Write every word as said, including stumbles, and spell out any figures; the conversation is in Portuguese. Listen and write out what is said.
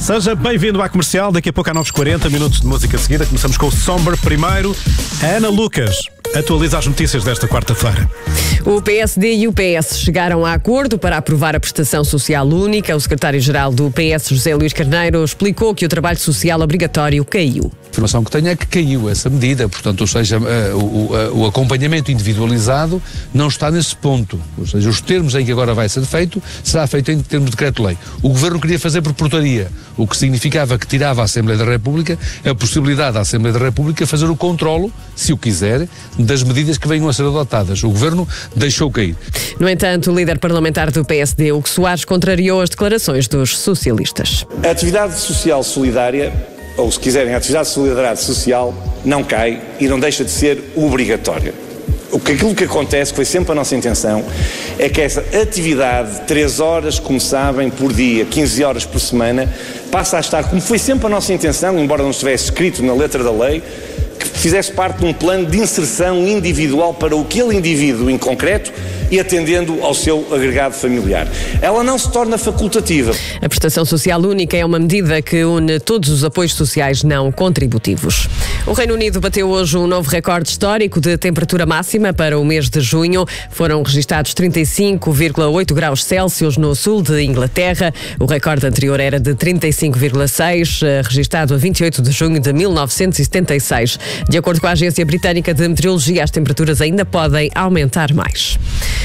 Seja bem-vindo à Comercial. Daqui a pouco há novos quarenta minutos de música seguida. Começamos com o Somber primeiro. A Ana Lucas atualiza as notícias desta quarta-feira. O P S D e o P S chegaram a acordo para aprovar a prestação social única. O secretário-geral do P S, José Luís Carneiro, explicou que o trabalho social obrigatório caiu. A informação que tenho é que caiu essa medida, portanto, ou seja, uh, o, uh, o acompanhamento individualizado não está nesse ponto. Ou seja, os termos em que agora vai ser feito, será feito em termos de decreto-lei. O Governo queria fazer por portaria, o que significava que tirava à Assembleia da República a possibilidade da Assembleia da República fazer o controlo, se o quiser, das medidas que venham a ser adotadas. O Governo deixou cair. No entanto, o líder parlamentar do P S D, Hugo Soares, contrariou as declarações dos socialistas. A atividade social solidária, ou se quiserem, a atividade de solidariedade social, não cai e não deixa de ser obrigatória. O que, aquilo que acontece, que foi sempre a nossa intenção, é que essa atividade de três horas, como sabem, por dia, quinze horas por semana, passa a estar, como foi sempre a nossa intenção, embora não estivesse escrito na letra da lei, que fizesse parte de um plano de inserção individual para aquele indivíduo em concreto e atendendo ao seu agregado familiar. Ela não se torna facultativa. A prestação social única é uma medida que une todos os apoios sociais não contributivos. O Reino Unido bateu hoje um novo recorde histórico de temperatura máxima para o mês de junho. Foram registados trinta e cinco vírgula oito graus Celsius no sul de Inglaterra. O recorde anterior era de trinta e cinco vírgula seis, registado a vinte e oito de junho de mil novecentos e setenta e seis. De acordo com a Agência Britânica de Meteorologia, as temperaturas ainda podem aumentar mais.